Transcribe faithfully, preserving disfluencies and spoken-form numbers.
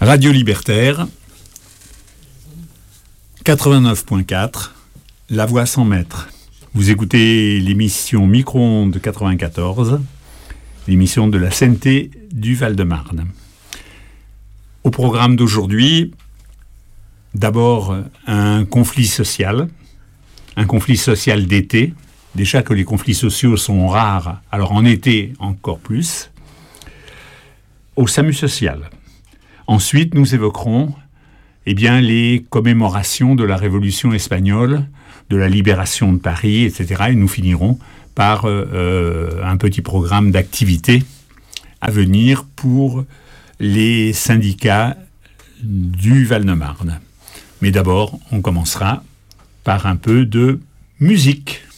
Radio Libertaire, quatre-vingt-neuf point quatre, La Voix sans maître. Vous écoutez l'émission Micro-ondes quatre-vingt-quatorze, l'émission de la C N T du Val-de-Marne. Au programme d'aujourd'hui, d'abord un conflit social, un conflit social d'été. Déjà que les conflits sociaux sont rares, alors en été encore plus. Au SAMU social. Ensuite, nous évoquerons eh bien, les commémorations de la Révolution espagnole, de la libération de Paris, et cetera. Et nous finirons par euh, un petit programme d'activités à venir pour les syndicats du Val-de-Marne. Mais d'abord, on commencera par un peu de musique.